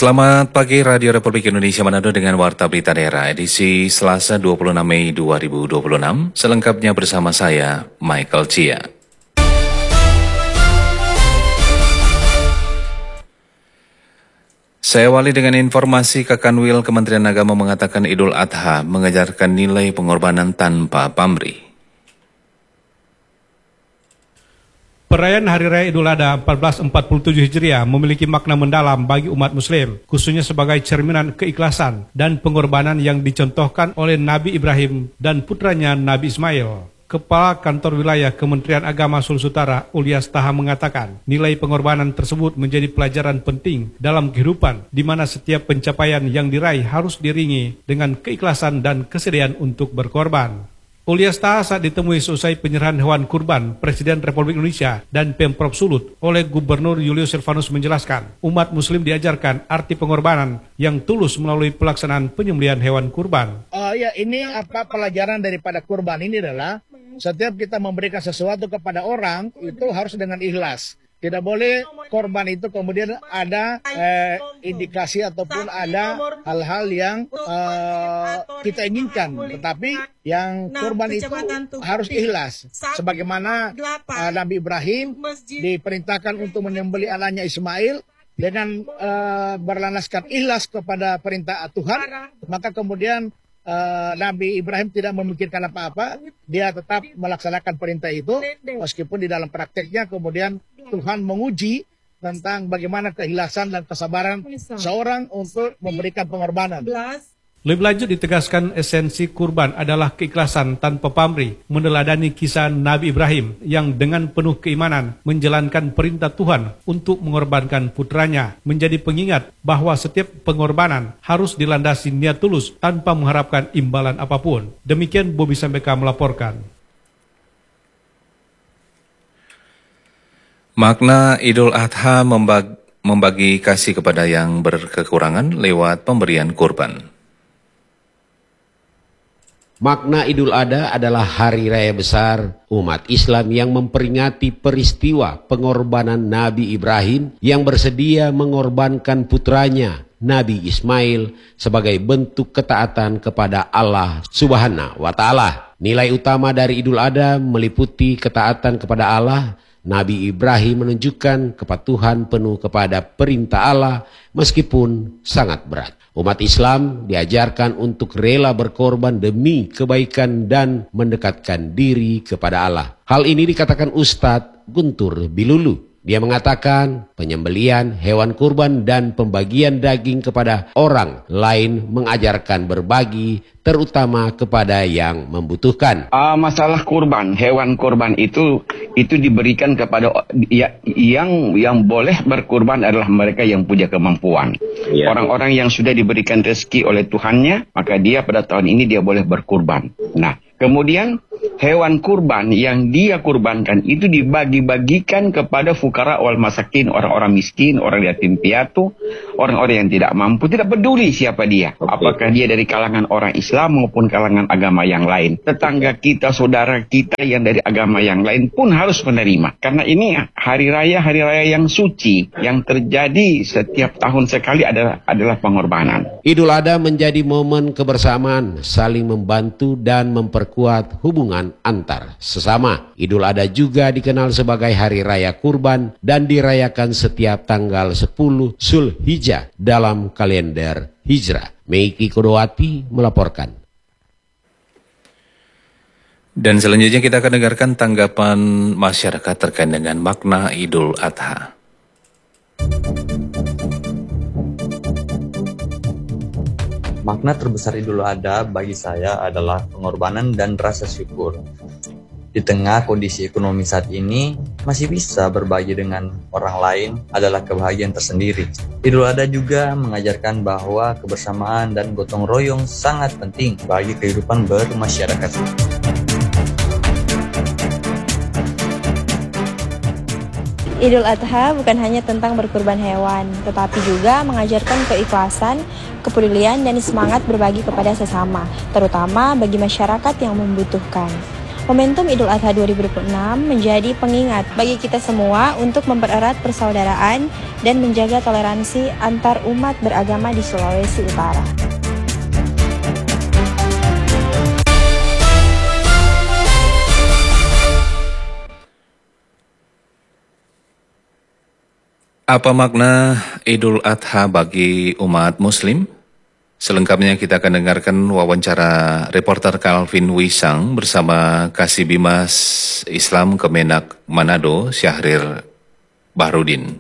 Selamat pagi Radio Republik Indonesia Manado dengan Warta Berita Daerah edisi Selasa 26 Mei 2026. Selengkapnya bersama saya, Michael Chia. Saya awali dengan informasi Kakanwil Kementerian Agama mengatakan Idul Adha mengajarkan nilai pengorbanan tanpa pamrih. Perayaan Hari Raya Idul Adha 1447 Hijriah memiliki makna mendalam bagi umat Muslim, khususnya sebagai cerminan keikhlasan dan pengorbanan yang dicontohkan oleh Nabi Ibrahim dan putranya Nabi Ismail. Kepala Kantor Wilayah Kementerian Agama Sulawesi Utara, Ulias Taha mengatakan, nilai pengorbanan tersebut menjadi pelajaran penting dalam kehidupan, di mana setiap pencapaian yang diraih harus diiringi dengan keikhlasan dan kesediaan untuk berkorban. Ulias Taha saat ditemui seusai penyerahan hewan kurban Presiden Republik Indonesia dan Pemprov Sulut oleh Gubernur Julius Silvanus menjelaskan, umat Muslim diajarkan arti pengorbanan yang tulus melalui pelaksanaan penyembelihan hewan kurban. Ini pelajaran daripada kurban ini adalah setiap kita memberikan sesuatu kepada orang itu harus dengan ikhlas. Tidak boleh korban itu kemudian ada indikasi ataupun ada hal-hal yang kita inginkan. Tetapi yang korban itu harus ikhlas. Sebagaimana Nabi Ibrahim diperintahkan untuk menyembelih anaknya Ismail dengan berlandaskan ikhlas kepada perintah Tuhan. Maka kemudian Nabi Ibrahim tidak memikirkan apa-apa, dia tetap melaksanakan perintah itu, meskipun di dalam prakteknya kemudian Tuhan menguji tentang bagaimana keikhlasan dan kesabaran seorang untuk memberikan pengorbanan. Lebih lanjut ditegaskan esensi kurban adalah keikhlasan tanpa pamrih, meneladani kisah Nabi Ibrahim yang dengan penuh keimanan menjalankan perintah Tuhan untuk mengorbankan putranya, menjadi pengingat bahwa setiap pengorbanan harus dilandasi niat tulus tanpa mengharapkan imbalan apapun. Demikian Bobby Sambeka melaporkan. Makna Idul Adha membagi kasih kepada yang berkekurangan lewat pemberian kurban. Makna Idul Adha adalah hari raya besar umat Islam yang memperingati peristiwa pengorbanan Nabi Ibrahim yang bersedia mengorbankan putranya Nabi Ismail sebagai bentuk ketaatan kepada Allah Subhanahu wa Ta'ala. Nilai utama dari Idul Adha meliputi ketaatan kepada Allah. Nabi Ibrahim menunjukkan kepatuhan penuh kepada perintah Allah meskipun sangat berat. Umat Islam diajarkan untuk rela berkorban demi kebaikan dan mendekatkan diri kepada Allah. Hal ini dikatakan Ustadz Guntur Bilulu. Dia mengatakan penyembelihan hewan kurban dan pembagian daging kepada orang lain mengajarkan berbagi, terutama kepada yang membutuhkan. Masalah kurban, hewan kurban itu diberikan kepada yang boleh berkurban adalah mereka yang punya kemampuan. Orang-orang yang sudah diberikan rezeki oleh Tuhannya, maka dia pada tahun ini dia boleh berkurban. Nah, kemudian hewan kurban yang dia kurbankan itu dibagi-bagikan kepada fukara wal masakin, orang-orang miskin, orang yatim piatu, orang-orang yang tidak mampu, tidak peduli siapa dia. Apakah dia dari kalangan orang Islam maupun kalangan agama yang lain. Tetangga kita, saudara kita yang dari agama yang lain pun harus menerima. Karena ini hari raya yang suci yang terjadi setiap tahun sekali adalah pengorbanan. Idul Adha menjadi momen kebersamaan, saling membantu dan memperkuat hubungan antar sesama. Idul Adha juga dikenal sebagai hari raya kurban dan dirayakan setiap tanggal 10 Zulhijjah dalam kalender Hijrah. Meiki Kodowati melaporkan. Dan selanjutnya kita akan dengarkan tanggapan masyarakat terkait dengan makna Idul Adha. Makna terbesar Idul Adha bagi saya adalah pengorbanan dan rasa syukur. Di tengah kondisi ekonomi saat ini, masih bisa berbagi dengan orang lain adalah kebahagiaan tersendiri. Idul Adha juga mengajarkan bahwa kebersamaan dan gotong royong sangat penting bagi kehidupan bermasyarakat. Idul Adha bukan hanya tentang berkurban hewan, tetapi juga mengajarkan keikhlasan, kepedulian, dan semangat berbagi kepada sesama, terutama bagi masyarakat yang membutuhkan. Momentum Idul Adha 2026 menjadi pengingat bagi kita semua untuk mempererat persaudaraan dan menjaga toleransi antar umat beragama di Sulawesi Utara. Apa makna Idul Adha bagi umat Muslim? Selengkapnya kita akan dengarkan wawancara reporter Calvin Wisang bersama Kasih Bimas Islam Kemenak Manado, Syahrir Bahrudin.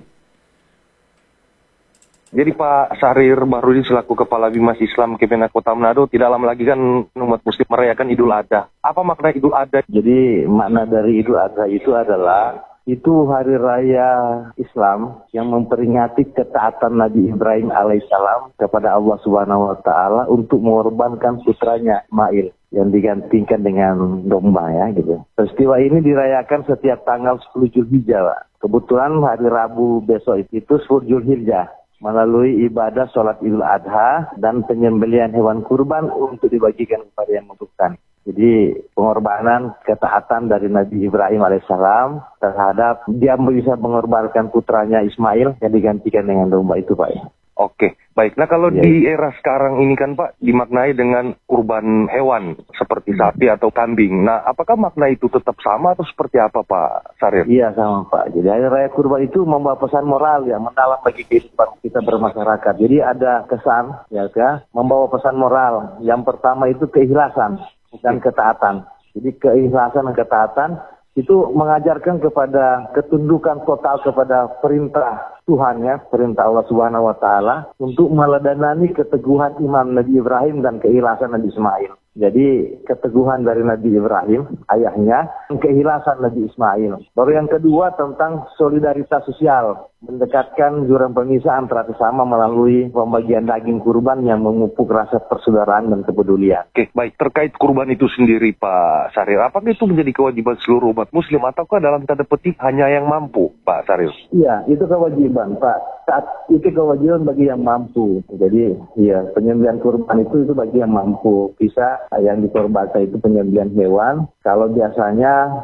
Jadi Pak Syahrir Bahrudin selaku Kepala Bimas Islam Kemenak Kota Manado, tidak lama lagi kan umat Muslim merayakan Idul Adha. Apa makna Idul Adha? Jadi makna dari Idul Adha itu adalah itu hari raya Islam yang memperingati ketaatan Nabi Ibrahim alaihissalam kepada Allah Subhanahu wa taala untuk mengorbankan putranya Ismail yang digantikan dengan domba ya gitu. Peristiwa ini dirayakan setiap tanggal 10 Zulhijjah, Pak. Kebetulan hari Rabu besok itu 10 Zulhijjah melalui ibadah sholat Idul Adha dan penyembelihan hewan kurban untuk dibagikan kepada yang membutuhkan. Jadi pengorbanan ketaatan dari Nabi Ibrahim alaihissalam terhadap dia bisa mengorbankan putranya Ismail yang digantikan dengan domba itu, Pak. Oke, baik. Nah kalau di era sekarang ini kan Pak dimaknai dengan kurban hewan seperti sapi atau kambing. Nah apakah makna itu tetap sama atau seperti apa Pak Syahrir? Iya sama Pak. Jadi hari raya kurban itu membawa pesan moral yang mendalam bagi kehidupan kita bermasyarakat. Jadi ada kesan ya kan, membawa pesan moral. Yang pertama itu keikhlasan dan ketaatan. Jadi keikhlasan dan ketaatan itu mengajarkan kepada ketundukan total kepada perintah Tuhan ya, perintah Allah Subhanahu wa taala untuk meneladani keteguhan iman Nabi Ibrahim dan keikhlasan Nabi Ismail. Jadi keteguhan dari Nabi Ibrahim ayahnya, keikhlasan Nabi Ismail. Baru yang kedua tentang solidaritas sosial, mendekatkan jurang pemisah antara sesama melalui pembagian daging kurban yang memupuk rasa persaudaraan dan kepedulian. Oke, baik. Terkait kurban itu sendiri Pak Syahrir, apakah itu menjadi kewajiban seluruh umat Muslim ataukah dalam tanda petik hanya yang mampu Pak Syahrir? Iya, itu kewajiban Pak. Saat itu kewajiban bagi yang mampu. Jadi ya penyembelihan kurban itu bagi yang mampu. Bisa yang dikorbankan itu penyembelihan hewan. Kalau biasanya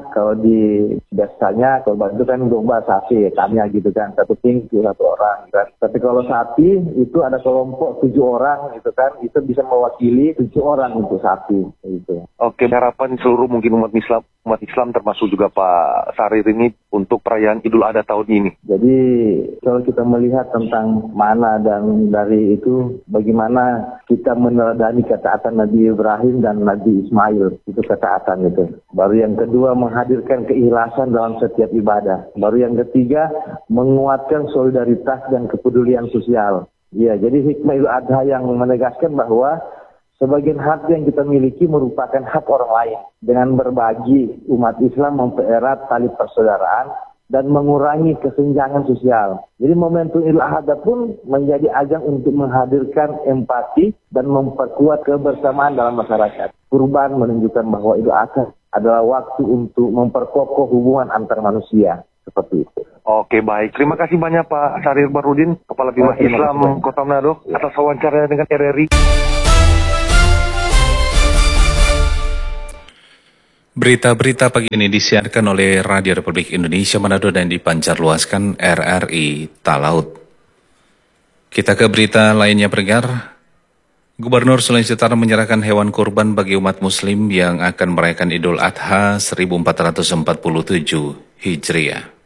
korban itu kan domba, sapi, kambing gitu kan, satu tinggi satu orang kan. Tapi kalau sapi itu ada kelompok 7 orang gitu kan, itu bisa mewakili 7 orang untuk sapi gitu. Oke, harapan seluruh mungkin umat Islam termasuk juga Pak Syahrir ini untuk perayaan Idul Adha tahun ini. Jadi kalau kita melihat tentang mana dan dari itu bagaimana kita meneladani ketaatan Nabi Ibrahim dan Nabi Ismail, itu ketaatan itu. Baru yang kedua menghadirkan keikhlasan dalam setiap ibadah. Baru yang ketiga menguatkan solidaritas dan kepedulian sosial. Ya, jadi hikmah Idul Adha yang menegaskan bahwa sebagian hak yang kita miliki merupakan hak orang lain. Dengan berbagi, umat Islam mempererat tali persaudaraan dan mengurangi kesenjangan sosial. Jadi momentum Idul Adha pun menjadi ajang untuk menghadirkan empati dan memperkuat kebersamaan dalam masyarakat. Kurban menunjukkan bahwa Idul Adha adalah waktu untuk memperkokoh hubungan antar manusia. Seperti itu. Oke, baik. Terima kasih banyak Pak Syahrir Bahrudin, Kepala Bimas Islam Kota Manado, atas wawancaranya dengan RRI. Berita-berita pagi ini disiarkan oleh Radio Republik Indonesia Manado dan dipancarluaskan RRI Talaut. Kita ke berita lainnya pendengar. Gubernur Sulawesi Utara menyerahkan hewan kurban bagi umat Muslim yang akan merayakan Idul Adha 1447 Hijriah.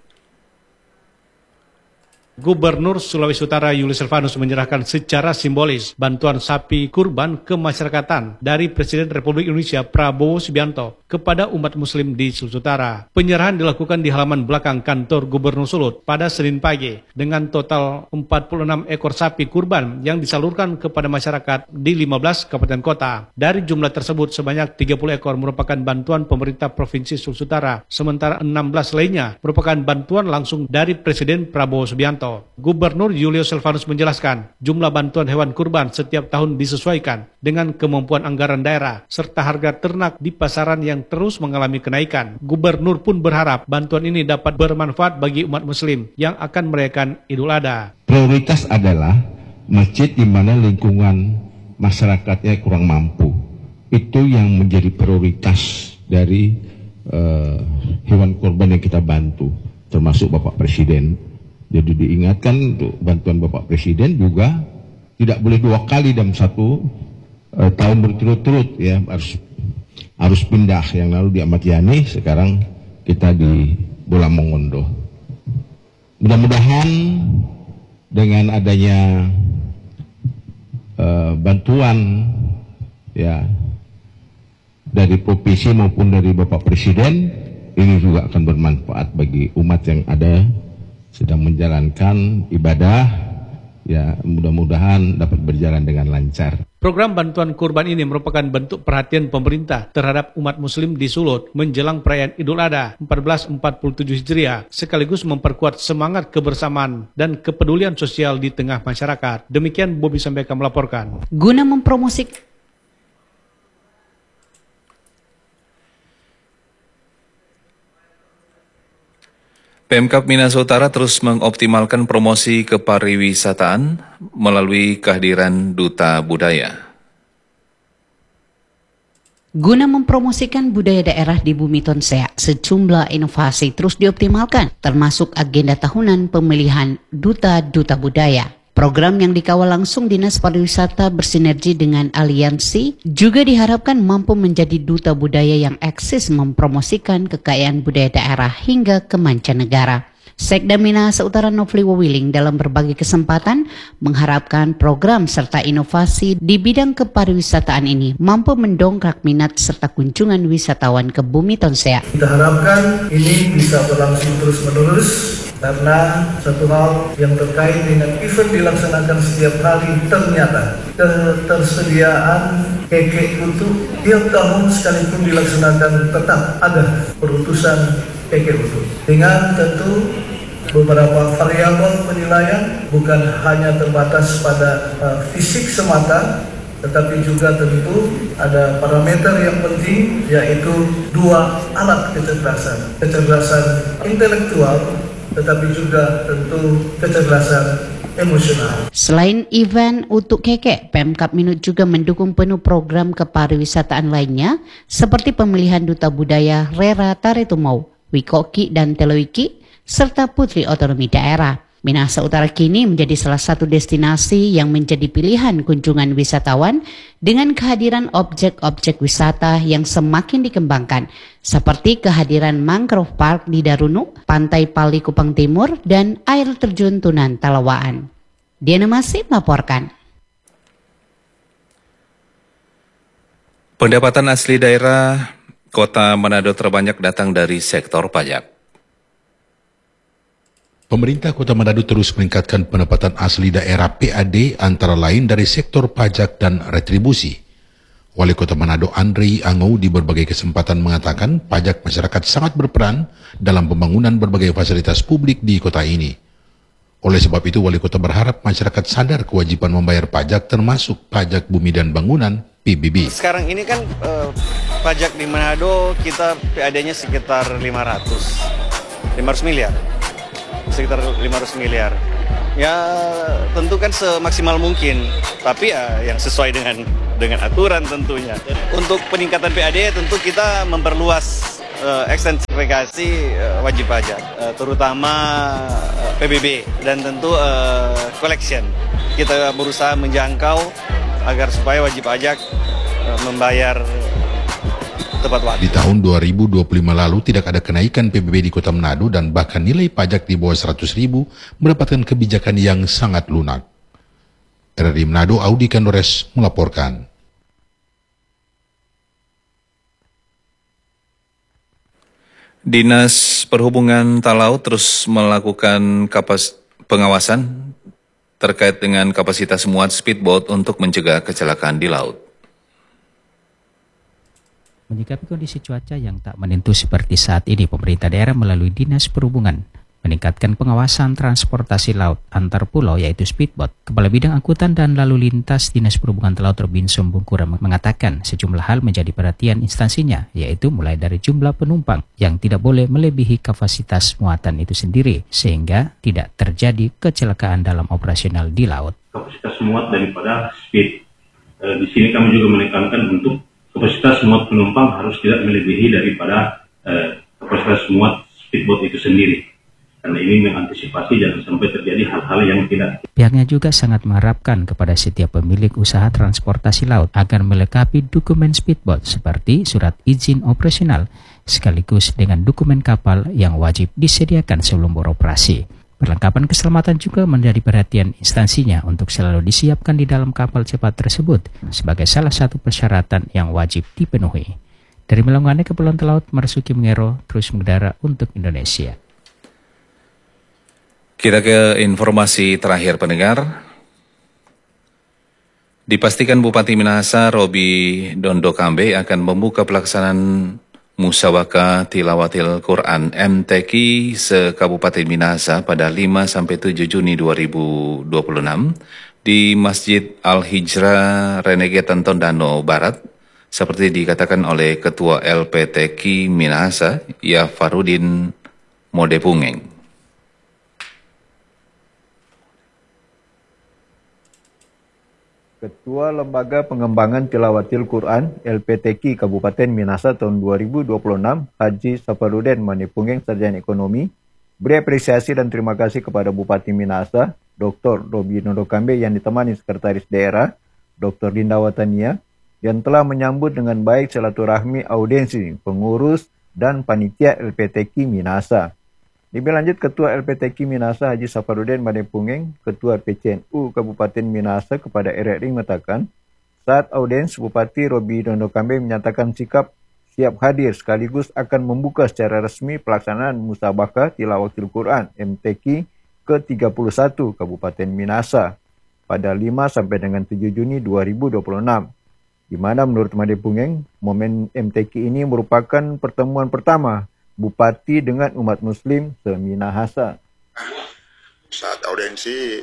Gubernur Sulawesi Utara Julius Silvanus menyerahkan secara simbolis bantuan sapi kurban kemasyarakatan dari Presiden Republik Indonesia Prabowo Subianto kepada umat Muslim di Sulawesi Utara. Penyerahan dilakukan di halaman belakang kantor Gubernur Sulut pada Senin pagi dengan total 46 ekor sapi kurban yang disalurkan kepada masyarakat di 15 kabupaten kota. Dari jumlah tersebut sebanyak 30 ekor merupakan bantuan pemerintah Provinsi Sulawesi Utara, sementara 16 lainnya merupakan bantuan langsung dari Presiden Prabowo Subianto. Gubernur Julius Silvanus menjelaskan, jumlah bantuan hewan kurban setiap tahun disesuaikan dengan kemampuan anggaran daerah serta harga ternak di pasaran yang terus mengalami kenaikan. Gubernur pun berharap bantuan ini dapat bermanfaat bagi umat Muslim yang akan merayakan Idul Adha. Prioritas adalah masjid di mana lingkungan masyarakatnya kurang mampu. Itu yang menjadi prioritas dari hewan korban yang kita bantu, termasuk Bapak Presiden. Jadi diingatkan untuk bantuan Bapak Presiden juga tidak boleh 2 kali dalam 1 tahun berturut-turut, ya, harus pindah. Yang lalu di Ahmad Yani, sekarang kita di Bola Mongondo. Mudah-mudahan dengan adanya bantuan, ya, dari provinsi maupun dari Bapak Presiden, ini juga akan bermanfaat bagi umat yang ada sedang menjalankan ibadah, ya, mudah-mudahan dapat berjalan dengan lancar. Program bantuan kurban ini merupakan bentuk perhatian pemerintah terhadap umat muslim di Sulut menjelang perayaan Idul Adha 1447 Hijriah, sekaligus memperkuat semangat kebersamaan dan kepedulian sosial di tengah masyarakat. Demikian Bobi Sambeka melaporkan. Guna mempromosikan Pemkab Minas Utara terus mengoptimalkan promosi kepariwisataan melalui kehadiran Duta Budaya. Guna mempromosikan budaya daerah di Bumi Tonsea, sejumlah inovasi terus dioptimalkan, termasuk agenda tahunan pemilihan Duta-Duta Budaya. Program yang dikawal langsung Dinas Pariwisata bersinergi dengan Aliansi juga diharapkan mampu menjadi duta budaya yang eksis mempromosikan kekayaan budaya daerah hingga ke mancanegara. Sekda Minas Utara Nofli Wawiling dalam berbagai kesempatan mengharapkan program serta inovasi di bidang kepariwisataan ini mampu mendongkrak minat serta kunjungan wisatawan ke Bumi Tonsea. Kita harapkan ini bisa berlangsung terus-menerus, karena satu hal yang terkait dengan event dilaksanakan setiap hari, ternyata ketersediaan keke untuk tiap tahun sekalipun dilaksanakan tetap ada perutusan keke untuk, dengan tentu beberapa variabel penilaian, bukan hanya terbatas pada fisik semata, tetapi juga tentu ada parameter yang penting, yaitu 2 alat kecerdasan, kecerdasan intelektual, tetapi juga tentu kecerdasan emosional. Selain event untuk keke, Pemkab Minut juga mendukung penuh program kepariwisataan lainnya seperti pemilihan Duta Budaya Rera Taretumau, Wikoki dan Teloiki, serta Putri Otonomi Daerah. Minas Utara kini menjadi salah satu destinasi yang menjadi pilihan kunjungan wisatawan dengan kehadiran objek-objek wisata yang semakin dikembangkan, seperti kehadiran Mangrove Park di Darunu, Pantai Pali Kupang Timur, dan air terjun Tunan Talawaan. Diana Masih melaporkan. Pendapatan asli daerah Kota Manado terbanyak datang dari sektor pajak. Pemerintah Kota Manado terus meningkatkan pendapatan asli daerah PAD antara lain dari sektor pajak dan retribusi. Wali Kota Manado Andri Angou di berbagai kesempatan mengatakan pajak masyarakat sangat berperan dalam pembangunan berbagai fasilitas publik di kota ini. Oleh sebab itu Wali Kota berharap masyarakat sadar kewajiban membayar pajak termasuk pajak bumi dan bangunan PBB. Sekarang ini kan pajak di Manado kita PAD-nya sekitar 500 miliar. Sekitar 500 miliar. Ya tentu kan semaksimal mungkin, tapi ya yang sesuai dengan aturan tentunya. Untuk peningkatan PAD tentu kita memperluas ekstensifikasi wajib pajak, terutama PBB dan tentu collection. Kita berusaha menjangkau agar supaya wajib pajak membayar tepat waktu. Di tahun 2025 lalu tidak ada kenaikan PBB di Kota Manado dan bahkan nilai pajak di bawah 100.000 mendapatkan kebijakan yang sangat lunak. RRI Manado, Audi Kandores melaporkan. Dinas Perhubungan Talaut terus melakukan pengawasan terkait dengan kapasitas muat speedboat untuk mencegah kecelakaan di laut. Menyikapi kondisi cuaca yang tak menentu seperti saat ini, pemerintah daerah melalui Dinas Perhubungan meningkatkan pengawasan transportasi laut antar pulau yaitu speedboat. Kepala Bidang Angkutan dan Lalu Lintas Dinas Perhubungan Talaut Robinson Bungkura mengatakan sejumlah hal menjadi perhatian instansinya, yaitu mulai dari jumlah penumpang yang tidak boleh melebihi kapasitas muatan itu sendiri sehingga tidak terjadi kecelakaan dalam operasional di laut. Kapasitas muat daripada speed. Di sini kami juga menekankan untuk kapasitas muat penumpang harus tidak melebihi daripada kapasitas muat speedboat itu sendiri. Karena ini mengantisipasi jangan sampai terjadi hal-hal yang tidak. Pihaknya juga sangat mengharapkan kepada setiap pemilik usaha transportasi laut agar melengkapi dokumen speedboat seperti surat izin operasional sekaligus dengan dokumen kapal yang wajib disediakan sebelum beroperasi. Perlengkapan keselamatan juga menjadi perhatian instansinya untuk selalu disiapkan di dalam kapal cepat tersebut sebagai salah satu persyaratan yang wajib dipenuhi. Dari Melonggane, Kepulauan Talaut, Marsuki Mengero terus mengudara untuk Indonesia. Kita ke informasi terakhir pendengar. Dipastikan Bupati Minahasa Robi Dondokambe akan membuka pelaksanaan Musabaqah Tilawatil Quran MTQ se-Kabupaten Minahasa pada 5-7 Juni 2026 di Masjid Al-Hijrah Renegetan Tondano Barat, seperti dikatakan oleh Ketua LPTQ Minahasa, Yafarudin Modepungeng. Ketua Lembaga Pengembangan Tilawatil Quran LPTQ Kabupaten Minahasa tahun 2026, Haji Safarudin Manipungeng, Sarjana Ekonomi, beri apresiasi dan terima kasih kepada Bupati Minahasa, Dr. Robi Dondokambe yang ditemani Sekretaris Daerah, Dr. Dinda Watania, yang telah menyambut dengan baik silaturahmi audiensi, pengurus, dan panitia LPTQ Minahasa. Lebih lanjut, Ketua LPTQ Minahasa Haji Safarudin Manipungeng, Ketua PCNU Kabupaten Minahasa kepada RRI mengatakan, saat audiens Bupati Robi Dondokambe menyatakan sikap siap hadir sekaligus akan membuka secara resmi pelaksanaan Musabaqah Tilawatil Quran MTQ ke-31 Kabupaten Minahasa pada 5 sampai dengan 7 Juni 2026. Di mana menurut Manipungeng, momen MTQ ini merupakan pertemuan pertama Bupati dengan umat Muslim se-Minahasa. Saat audiensi,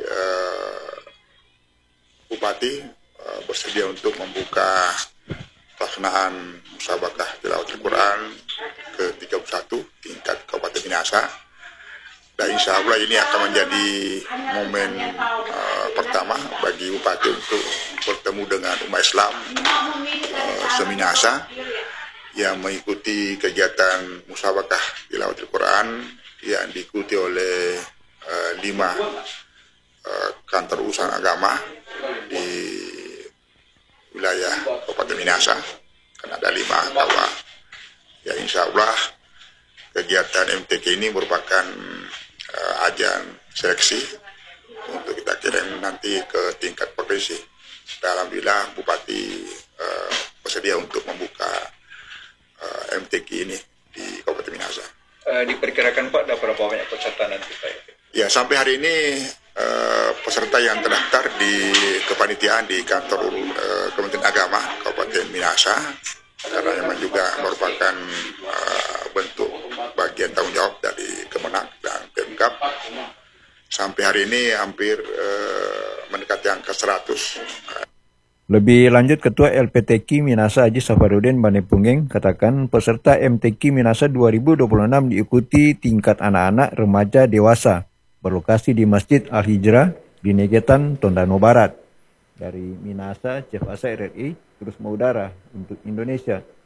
Bupati bersedia untuk membuka pelaksanaan Musabaqah Tilawatil Quran ke-31 tingkat Kabupaten Minahasa. Dan insya Allah ini akan menjadi momen pertama bagi Bupati untuk bertemu dengan umat Islam se-Minahasa yang mengikuti kegiatan Musabaqah Tilawatil Quran yang diikuti oleh 5 kantor urusan agama di wilayah Kabupaten Minahasa. Karena ada 5 kawa. Ya, insya Allah kegiatan MTQ ini merupakan ajang seleksi untuk kita kirim nanti ke tingkat provinsi. Dan alhamdulillah Bupati bersedia untuk membuka MTQ ini di Kabupaten Minahasa. Diperkirakan Pak ada berapa banyak peserta nanti Pak? Ya, sampai hari ini peserta yang terdaftar di kepanitiaan di kantor Kementerian Agama Kabupaten Minahasa, karena memang juga merupakan bentuk bagian tanggung jawab dari Kemenak dan Pemkab. Sampai hari ini hampir mendekati angka 100. Lebih lanjut, Ketua LPTQ Minahasa Haji Safarudin Manipungeng katakan peserta MTQ Minahasa 2026 diikuti tingkat anak-anak, remaja, dewasa, berlokasi di Masjid Al-Hijrah di Negetan, Tondano Barat. Dari Minahasa, Chef Asa RRI terus mengudara untuk Indonesia.